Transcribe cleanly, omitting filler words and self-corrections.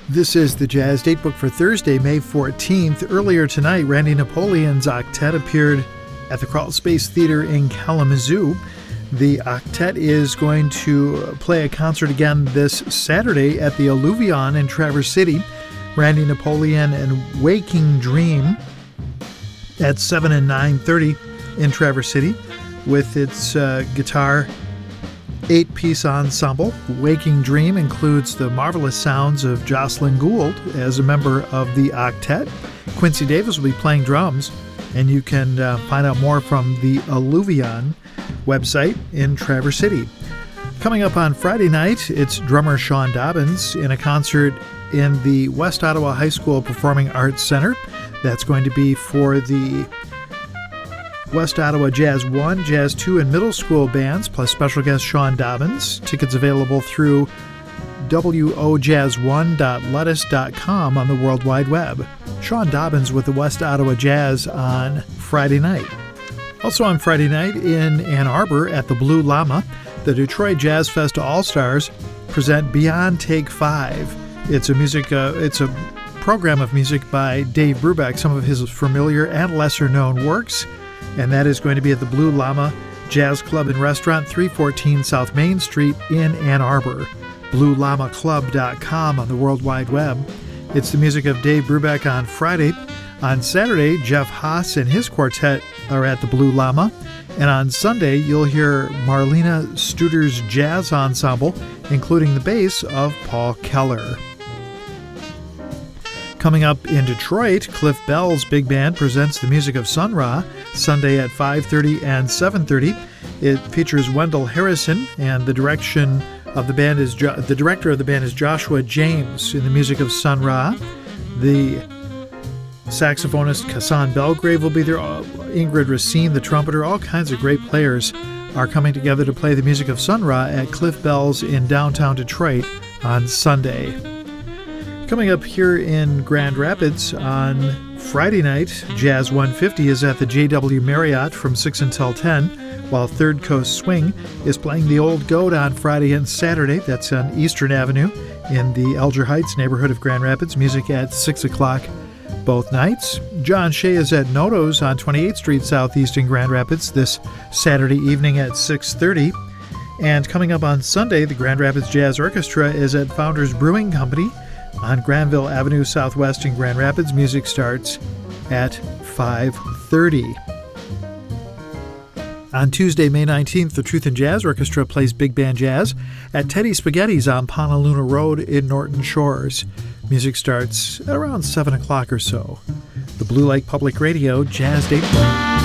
This is the Jazz Datebook for Thursday, May 14th. Earlier tonight, Randy Napoleon's octet appeared at the Crawl Space Theater in Kalamazoo. The octet is going to play a concert again this Saturday at the Alluvion in Traverse City. Randy Napoleon and Waking Dream at 7 and 9:30 in Traverse City with its guitar 8-piece ensemble. Waking Dream includes the marvelous sounds of Jocelyn Gould as a member of the octet. Quincy Davis will be playing drums, and you can find out more from the Alluvion website in Traverse City. Coming up on Friday night, it's drummer Sean Dobbins in a concert in the West Ottawa High School Performing Arts Center. That's going to be for the West Ottawa Jazz 1, Jazz 2, and middle school bands, plus special guest Sean Dobbins. Tickets available through wojazz1.lettuce.com on the World Wide Web. Sean Dobbins with the West Ottawa Jazz on Friday night. Also on Friday night in Ann Arbor at the Blue Llama, the Detroit Jazz Fest All-Stars present Beyond Take 5. It's a program of music by Dave Brubeck, some of his familiar and lesser-known works. And that is going to be at the Blue Llama Jazz Club and Restaurant, 314 South Main Street in Ann Arbor. BlueLlamaClub.com on the World Wide Web. It's the music of Dave Brubeck on Friday. On Saturday, Jeff Haas and his quartet are at the Blue Llama. And on Sunday, you'll hear Marlena Studer's Jazz Ensemble, including the bass of Paul Keller. Coming up in Detroit, Cliff Bell's Big Band presents the music of Sun Ra, Sunday at 5:30 and 7:30. It features Wendell Harrison, and the director of the band is Joshua James in the music of Sun Ra. The saxophonist Kassan Belgrave will be there. Ingrid Racine, the trumpeter, all kinds of great players are coming together to play the music of Sun Ra at Cliff Bell's in downtown Detroit on Sunday. Coming up here in Grand Rapids on Friday night, Jazz 150 is at the JW Marriott from 6 until 10, while Third Coast Swing is playing the Old Goat on Friday and Saturday. That's on Eastern Avenue in the Elger Heights neighborhood of Grand Rapids. Music at 6 o'clock both nights. John Shea is at Noto's on 28th Street Southeast in Grand Rapids this Saturday evening at 6:30. And coming up on Sunday, the Grand Rapids Jazz Orchestra is at Founders Brewing Company on Granville Avenue Southwest in Grand Rapids. Music starts at 5:30. On Tuesday, May 19th, the Truth in Jazz Orchestra plays Big Band Jazz at Teddy Spaghetti's on Ponaluna Road in Norton Shores. Music starts at around 7 o'clock or so. The Blue Lake Public Radio Jazz Datebook.